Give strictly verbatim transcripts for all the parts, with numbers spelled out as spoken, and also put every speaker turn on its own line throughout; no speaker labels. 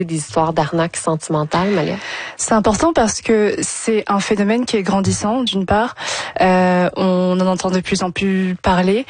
des histoires d'arnaque sentimentale, Malia?
C'est important parce que c'est un phénomène qui est grandissant, d'une part. Euh, on en entend de plus en plus parler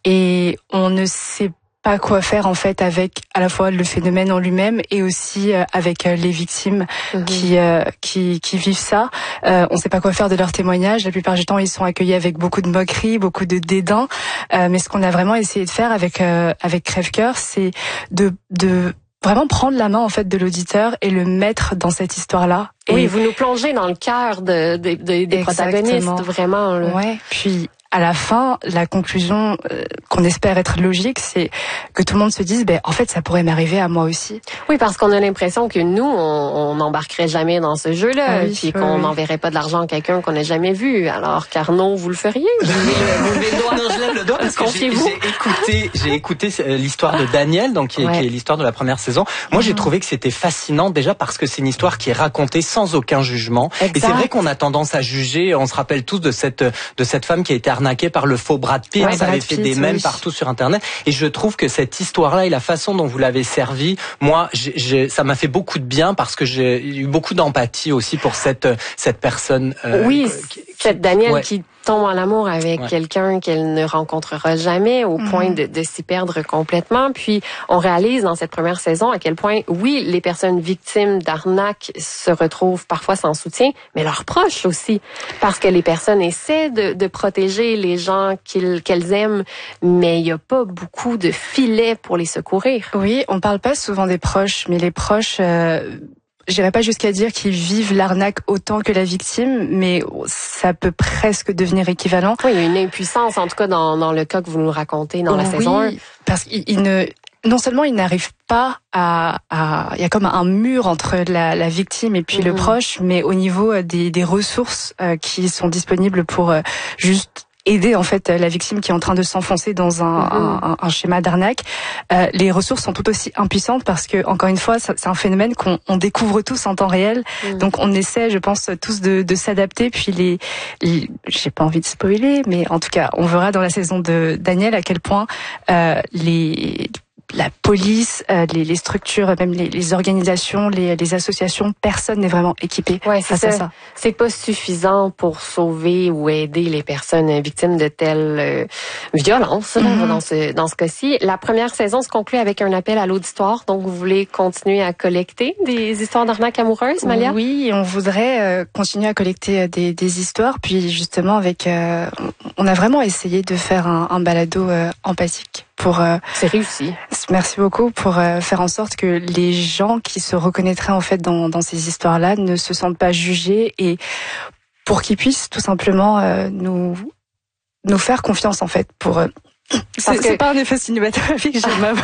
et on ne sait pas quoi faire en fait avec à la fois le phénomène en lui-même et aussi euh, avec euh, les victimes mmh. qui euh, qui qui vivent ça. Euh, on ne sait pas quoi faire de leurs témoignages. La plupart du temps, ils sont accueillis avec beaucoup de moqueries, beaucoup de dédain. Euh, mais ce qu'on a vraiment essayé de faire avec euh, avec Crève-Cœur, c'est de de vraiment prendre la main en fait de l'auditeur et le mettre dans cette histoire-là. Et
oui, vous nous plongez dans le cœur de, de, de, des protagonistes, vraiment. Là.
Ouais. Puis à la fin, la conclusion euh, qu'on espère être logique, c'est que tout le monde se dise, ben en fait, ça pourrait m'arriver à moi aussi.
Oui, parce qu'on a l'impression que nous, on n'embarquerait jamais dans ce jeu-là, ah oui, puis qu'on n'enverrait oui. pas de l'argent à quelqu'un qu'on n'a jamais vu. Alors qu'Arnaud, vous le feriez? Vous levez le doigt.
Non, je lève le doigt parce que j'ai, j'ai écouté, j'ai écouté l'histoire de Daniel, donc qui est, ouais. qui est l'histoire de la première saison. Moi, mmh. j'ai trouvé que c'était fascinant déjà parce que c'est une histoire qui est racontée sans aucun jugement. Exact. Et c'est vrai qu'on a tendance à juger. On se rappelle tous de cette de cette femme qui a été arnaqué par le faux Brad Pitt, ouais, ça Brad avait fait Pitt, des mèmes oui. partout sur Internet. Et je trouve que cette histoire-là et la façon dont vous l'avez servie, moi, j'ai, j'ai, ça m'a fait beaucoup de bien parce que j'ai eu beaucoup d'empathie aussi pour cette cette personne.
Euh, oui, qui, cette Danielle ouais. qui tombe en amour avec ouais. quelqu'un qu'elle ne rencontrera jamais au mmh. point de, de s'y perdre complètement. Puis on réalise dans cette première saison à quel point, oui, les personnes victimes d'arnaques se retrouvent parfois sans soutien, mais leurs proches aussi, parce que les personnes essaient de, de protéger les gens qu'ils, qu'elles aiment, mais il n'y a pas beaucoup de filets pour les secourir.
Oui, on parle pas souvent des proches, mais les proches... Euh... J'irais pas jusqu'à dire qu'ils vivent l'arnaque autant que la victime, mais ça peut presque devenir équivalent.
Oui, il y a une impuissance, en tout cas dans, dans le cas que vous nous racontez dans la
oui,
saison un.
Parce qu'ils ne, non seulement ils n'arrivent pas à, à, il y a comme un mur entre la, la victime et puis mmh. le proche, mais au niveau des, des ressources euh, qui sont disponibles pour euh, juste aider en fait la victime qui est en train de s'enfoncer dans un, mmh. un, un schéma d'arnaque. Euh, les ressources sont tout aussi impuissantes parce que encore une fois, c'est un phénomène qu'on on découvre tous en temps réel. Mmh. Donc on essaie, je pense, tous de, de s'adapter. Puis les, les, j'ai pas envie de spoiler, mais en tout cas, on verra dans la saison de Daniel à quel point euh, les la police, euh, les, les structures, même les, les organisations, les, les associations, personne n'est vraiment équipé
ouais, face à ça. C'est pas suffisant pour sauver ou aider les personnes victimes de telles euh, violences mm-hmm. dans ce dans ce cas-ci. La première saison se conclut avec un appel à l'auditoire. Donc, vous voulez continuer à collecter des histoires d'arnaques amoureuses, Malia?
Oui, on voudrait euh, continuer à collecter des, des histoires. Puis, justement, avec, euh, on a vraiment essayé de faire un, un balado euh, empathique. Pour, euh,
c'est réussi.
Merci beaucoup pour euh, faire en sorte que les gens qui se reconnaîtraient en fait dans, dans ces histoires-là ne se sentent pas jugés et pour qu'ils puissent tout simplement euh, nous nous faire confiance en fait pour. Euh, c'est, que... c'est pas un effet cinématographique, j'ai ma...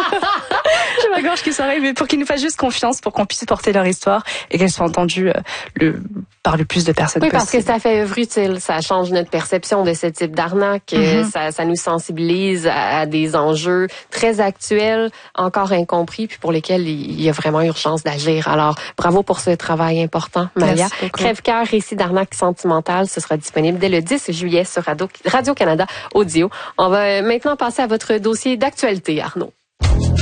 j'ai ma gorge qui s'arrive, mais pour qu'ils nous fassent juste confiance, pour qu'on puisse porter leur histoire et qu'elle soit entendue euh, le, par le plus de personnes
oui,
possible.
Oui, parce que ça fait œuvre utile, ça change notre perception de ce type d'arnaque, mm-hmm. ça, ça nous sensibilise à, à des enjeux très actuels, encore incompris, puis pour lesquels il y a vraiment urgence d'agir. Alors, bravo pour ce travail important, Malia. Crève-Cœur, récit d'arnaque sentimentale, ce sera disponible dès le dix juillet sur Radio-Canada Audio. On va maintenant passer à votre dossier d'actualité, Arnaud.